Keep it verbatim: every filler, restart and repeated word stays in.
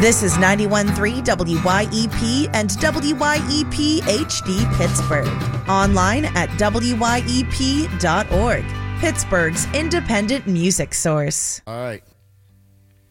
This is ninety-one point three W Y E P and W Y E P H D Pittsburgh. Online at W Y E P dot org. Pittsburgh's independent music source. All right.